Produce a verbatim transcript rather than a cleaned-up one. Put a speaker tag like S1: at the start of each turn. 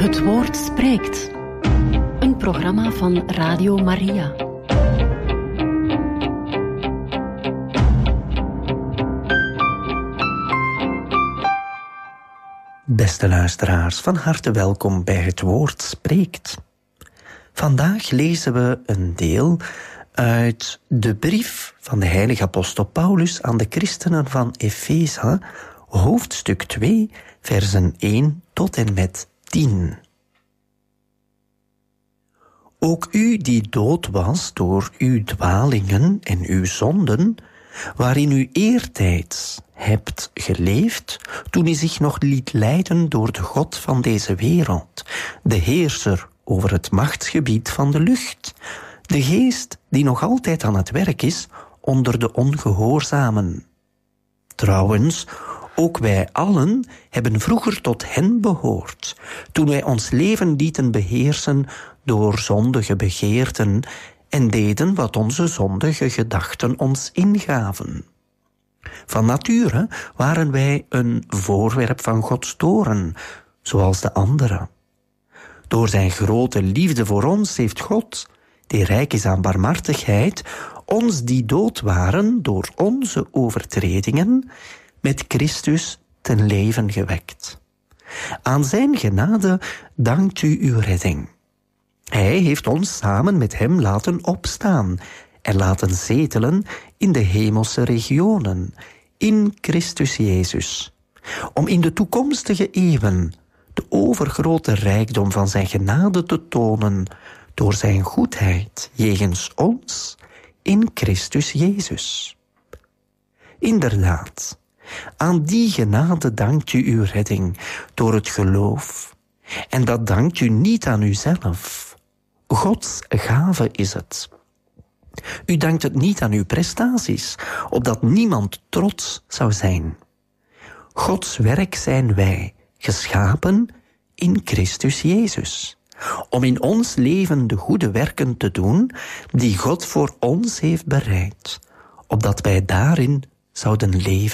S1: Het woord spreekt. Een programma van Radio Maria.
S2: Beste luisteraars, van harte welkom bij Het Woord Spreekt. Vandaag lezen we een deel uit de brief van de heilige apostel Paulus aan de christenen van Efeze, hoofdstuk twee, versen één tot en met tien. Ook u die dood was door uw dwalingen en uw zonden, waarin u eertijds hebt geleefd, toen u zich nog liet leiden door de God van deze wereld, de heerser over het machtsgebied van de lucht, de geest die nog altijd aan het werk is onder de ongehoorzamen. Trouwens, ook wij allen hebben vroeger tot hen behoord, toen wij ons leven lieten beheersen door zondige begeerten en deden wat onze zondige gedachten ons ingaven. Van nature waren wij een voorwerp van Gods toorn, zoals de anderen. Door zijn grote liefde voor ons heeft God, die rijk is aan barmhartigheid, ons die dood waren door onze overtredingen, met Christus ten leven gewekt. Aan zijn genade dankt u uw redding. Hij heeft ons samen met hem laten opstaan en laten zetelen in de hemelse regionen, in Christus Jezus, om in de toekomstige eeuwen de overgrote rijkdom van zijn genade te tonen door zijn goedheid jegens ons in Christus Jezus. Inderdaad, aan die genade dankt u uw redding door het geloof, en dat dankt u niet aan uzelf. Gods gave is het. U dankt het niet aan uw prestaties, opdat niemand trots zou zijn. Gods werk zijn wij, geschapen in Christus Jezus, om in ons leven de goede werken te doen die God voor ons heeft bereid, opdat wij daarin zouden leven.